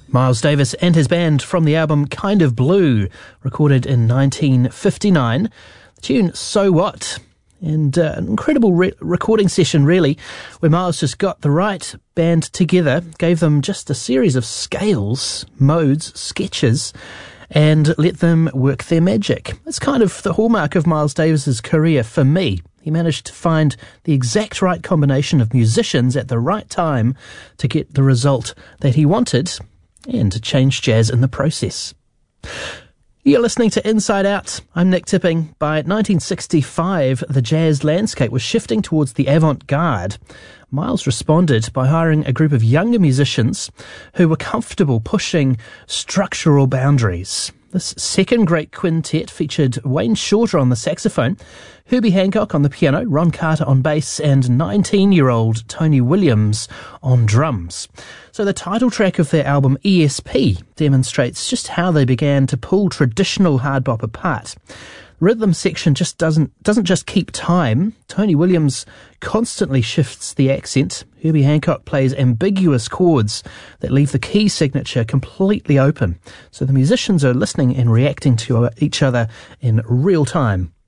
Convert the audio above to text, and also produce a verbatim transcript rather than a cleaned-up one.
Miles Davis and his band from the album Kind of Blue, recorded in nineteen fifty-nine. The tune So What? And uh, an incredible re- recording session, really, where Miles just got the right band together, gave them just a series of scales, modes, sketches, and let them work their magic. It's kind of the hallmark of Miles Davis's career for me. He managed to find the exact right combination of musicians at the right time to get the result that he wanted and to change jazz in the process. You're listening to Inside Out. I'm Nick Tipping. By nineteen sixty-five, the jazz landscape was shifting towards the avant-garde. Miles responded by hiring a group of younger musicians who were comfortable pushing structural boundaries. This second great quintet featured Wayne Shorter on the saxophone, Herbie Hancock on the piano, Ron Carter on bass, and nineteen-year-old Tony Williams on drums. So the title track of their album E S P demonstrates just how they began to pull traditional hard bop apart. Rhythm section just doesn't doesn't just keep time. Tony Williams constantly shifts the accent. Herbie Hancock plays ambiguous chords that leave the key signature completely open. So the musicians are listening and reacting to each other in real time.